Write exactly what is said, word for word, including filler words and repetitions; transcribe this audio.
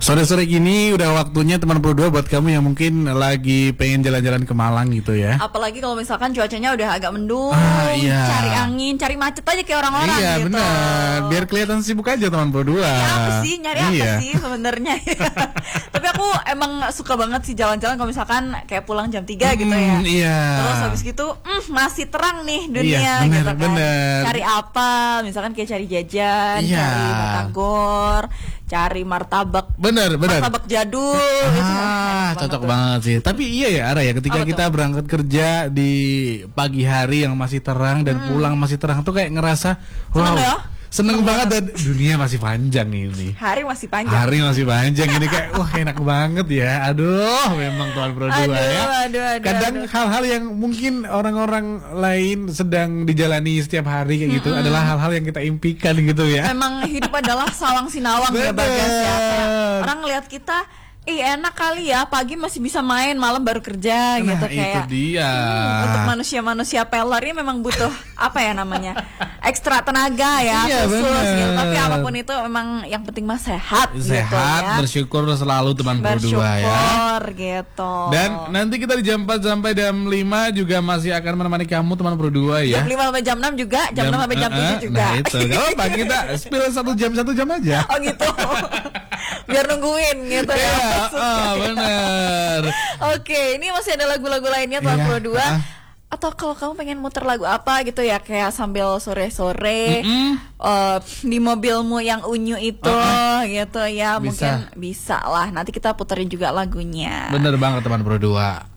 Sore-sore gini udah waktunya teman Pro dua buat kamu yang mungkin lagi pengen jalan-jalan ke Malang gitu ya. Apalagi kalau misalkan cuacanya udah agak mendung, ah, iya. cari angin, cari macet aja kayak orang-orang iya, gitu. Iya benar, biar kelihatan sibuk aja teman Pro dua. Ya, apa sih, nyari iya. apa sih sebenarnya? Tapi aku emang suka banget sih jalan-jalan kalau misalkan kayak pulang jam tiga hmm, gitu ya. Iya. Terus habis gitu, mm, masih terang nih dunia iya, bener, gitu kan. Bener. Cari apa? Misalkan kayak cari jajan, iya. cari batagor, cari martabak. Bener, bener. Martabak jadul. Ah, gitu kan. cocok banget. banget sih. Tapi iya ya, Ara ya, ketika apa kita tuh? berangkat kerja di pagi hari yang masih terang dan hmm. pulang masih terang tuh kayak ngerasa wow. Seneng ya? Seneng banget dan dunia masih panjang ini. Hari masih panjang. Hari masih panjang ini kayak wah enak banget ya. Aduh, memang Tuan Pro dua ya. Aduh, aduh, Kadang aduh. hal-hal yang mungkin orang-orang lain sedang dijalani setiap hari kayak gitu mm-hmm. adalah hal-hal yang kita impikan gitu ya. Memang hidup adalah sawang sinawang ya Bagas ya. Kayak orang ngelihat kita Ih enak kali ya, pagi masih bisa main, malam baru kerja nah, gitu itu kayak. dia. Hmm, untuk manusia-manusia peler ini memang butuh apa ya namanya? Ekstra tenaga ya, iya, khusus bener. gitu. Tapi apapun itu memang yang penting mah sehat, sehat gitu ya. Bersyukur selalu teman Pro dua ya. Bersyukur gitu. Dan nanti kita di jam empat sampai jam lima juga masih akan menemani kamu teman Pro dua ya. Jam lima sampai jam enam juga, jam, jam enam sampai jam uh, tujuh juga. Nah itu, gak apa kita spill satu jam satu jam aja. Oh gitu. Biar nungguin gitu ya. Ya, oh, bener. Oke, ini masih ada lagu-lagu lainnya Tuan yeah, Pro dua. uh. Atau kalau kamu pengen muter lagu apa gitu ya, kayak sambil sore-sore mm-hmm. uh, di mobilmu yang unyu itu uh-uh. gitu ya, bisa. Mungkin bisa lah. Nanti kita puterin juga lagunya. Bener banget teman Pro dua.